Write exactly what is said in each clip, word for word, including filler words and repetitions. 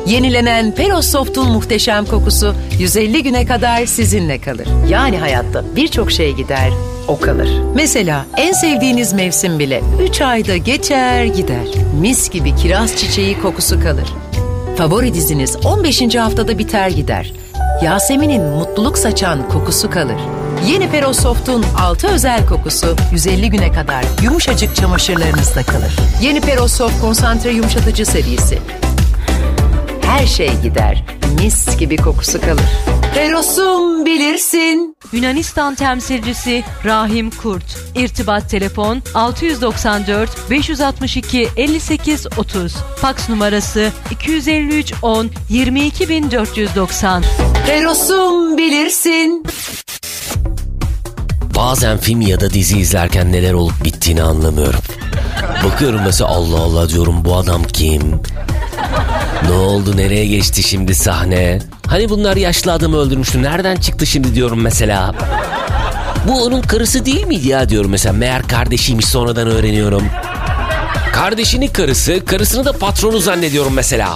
Yenilenen Perosoft'un muhteşem kokusu yüz elli güne kadar sizinle kalır. Yani hayatta birçok şey gider, o kalır. Mesela en sevdiğiniz mevsim bile üç ayda geçer gider. Mis gibi kiraz çiçeği kokusu kalır. Favori diziniz on beşinci haftada biter gider. Yasemin'in mutluluk saçan kokusu kalır. Yeni Perosoft'un altı özel kokusu yüz elli güne kadar yumuşacık çamaşırlarınızda kalır. Yeni Perosoft konsantre yumuşatıcı serisi. Her şey gider, mis gibi kokusu kalır. Perosum bilirsin. Yunanistan temsilcisi Rahim Kurt. İrtibat telefon altı yüz doksan dört beş yüz altmış iki elli sekiz otuz. Faks numarası iki yüz elli üç on yirmi iki bin dört yüz doksan. Perosum bilirsin. Bazen film ya da dizi izlerken neler olup bittiğini anlamıyorum. Bakıyorum mesela, Allah Allah diyorum, bu adam kim? Ne oldu, nereye geçti şimdi sahne? Hani bunlar yaşlı adamı öldürmüştü, nereden çıktı şimdi diyorum mesela. Bu onun karısı değil miydi ya diyorum mesela. Meğer kardeşiymiş, sonradan öğreniyorum. Kardeşinin karısı, karısını da patronu zannediyorum mesela.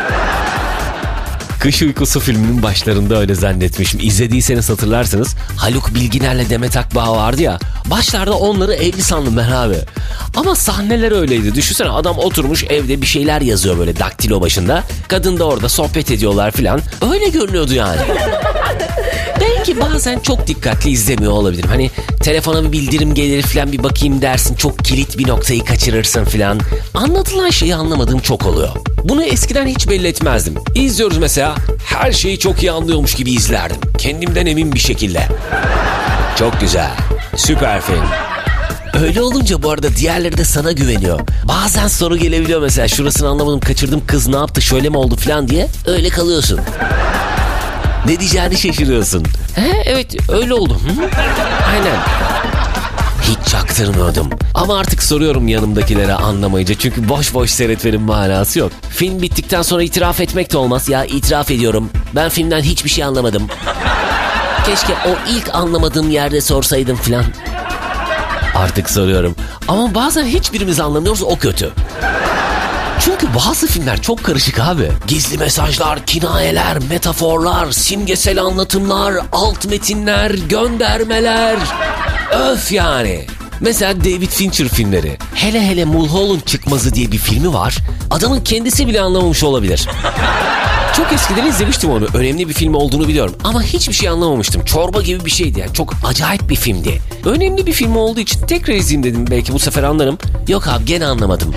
Kış Uykusu filminin başlarında öyle zannetmişim. İzlediyseniz hatırlarsınız. Haluk Bilginer'le Demet Akbağ vardı ya. Başlarda onları evli sandım ben abi. Ama sahneler öyleydi. Düşünsene, adam oturmuş evde bir şeyler yazıyor böyle daktilo başında. Kadın da orada sohbet ediyorlar filan. Öyle görünüyordu yani. Belki bazen çok dikkatli izlemiyor olabilirim. Hani telefona bir bildirim gelir filan, bir bakayım dersin. Çok kilit bir noktayı kaçırırsın filan. Anlatılan şeyi anlamadığım çok oluyor. Bunu eskiden hiç belli etmezdim. İzliyoruz mesela, her şeyi çok iyi anlıyormuş gibi izlerdim. Kendimden emin bir şekilde. Çok güzel. Süper film. Öyle olunca bu arada diğerleri de sana güveniyor. Bazen soru gelebiliyor mesela, şurasını anlamadım, kaçırdım, kız ne yaptı, şöyle mi oldu falan diye. Öyle kalıyorsun. Ne diyeceğini şaşırıyorsun. He, evet öyle oldu. Hı? Aynen. Hiç çaktırmıyordum. Ama artık soruyorum yanımdakilere anlamayınca. Çünkü boş boş seyretmenin manası yok. Film bittikten sonra itiraf etmek de olmaz. Ya itiraf ediyorum, ben filmden hiçbir şey anlamadım. Keşke o ilk anlamadığım yerde sorsaydım filan. Artık soruyorum. Ama bazen hiçbirimiz anlamıyoruz, o kötü. Çünkü bazı filmler çok karışık abi. Gizli mesajlar, kinayeler, metaforlar, simgesel anlatımlar, alt metinler, göndermeler. Öf yani. Mesela David Fincher filmleri. Hele hele Mulholland Çıkmazı diye bir filmi var. Adamın kendisi bile anlamamış olabilir. Çok eskiden izlemiştim onu. Önemli bir film olduğunu biliyorum. Ama hiçbir şey anlamamıştım. Çorba gibi bir şeydi yani. Çok acayip bir filmdi. Önemli bir film olduğu için tekrar izleyeyim dedim. Belki bu sefer anlarım. Yok abi, gene anlamadım.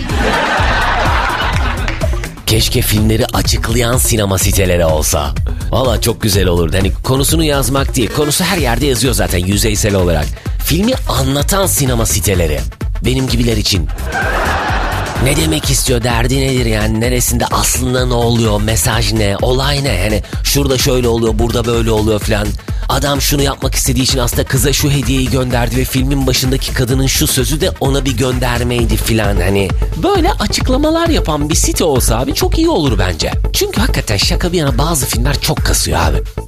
Keşke filmleri açıklayan sinema siteleri olsa. Valla çok güzel olurdu. Hani konusunu yazmak değil. Konusu her yerde yazıyor zaten yüzeysel olarak. Filmi anlatan sinema siteleri. Benim gibiler için. Ne demek istiyor, derdi nedir yani, neresinde, aslında ne oluyor, mesaj ne, olay ne, hani şurada şöyle oluyor, burada böyle oluyor filan. Adam şunu yapmak istediği için aslında kıza şu hediyeyi gönderdi ve filmin başındaki kadının şu sözü de ona bir göndermeydi filan. Hani böyle açıklamalar yapan bir site olsa abi çok iyi olur bence. Çünkü hakikaten şaka bir yana bazı filmler çok kasıyor abi.